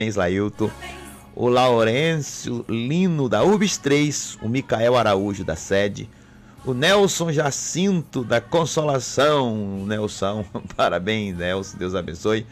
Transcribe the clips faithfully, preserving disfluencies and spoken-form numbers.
Lailton, o Laurêncio Lino da Urbis três, o Micael Araújo da Sede, o Nelson Jacinto da Consolação. Nelson, parabéns, Nelson, Deus abençoe.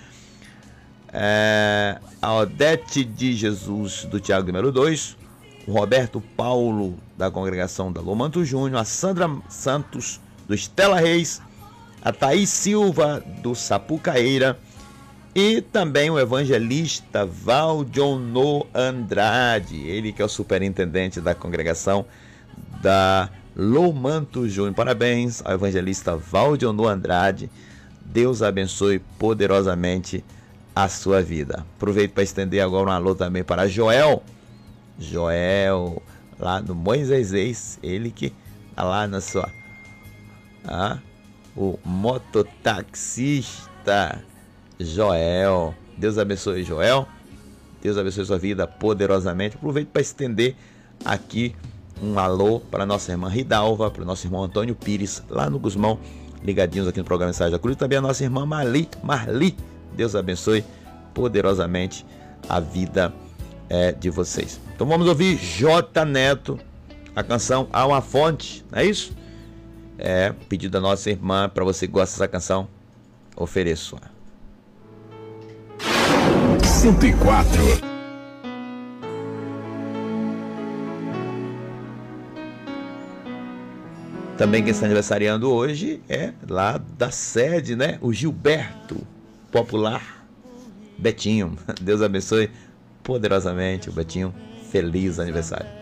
É, a Odete de Jesus do Tiago número dois, o Roberto Paulo da Congregação da Lomanto Júnior, a Sandra Santos do Estela Reis, a Thaís Silva do Sapucaíra e também o evangelista Valdionô Andrade, ele que é o superintendente da Congregação da Lomanto Júnior. Parabéns ao evangelista Valdionô Andrade, Deus abençoe poderosamente a sua vida. Aproveito para estender agora um alô também para Joel, Joel lá no Moisés, ele que está lá na sua, ah, o mototaxista Joel. Deus abençoe, Joel, Deus abençoe sua vida poderosamente. Aproveito para estender aqui um alô para nossa irmã Ridalva, para o nosso irmão Antônio Pires, lá no Gusmão, ligadinhos aqui no programa Mensagem da Cruz. Também a nossa irmã Marli, Marli. Deus abençoe poderosamente a vida é, de vocês. Então vamos ouvir J. Neto, a canção Há uma Fonte, não é isso? É pedido da nossa irmã, para você que gosta dessa canção, ofereço. cento e quatro. Também quem está aniversariando hoje é lá da Sede, né? O Gilberto, popular Betinho. Deus abençoe poderosamente o Betinho. Feliz aniversário.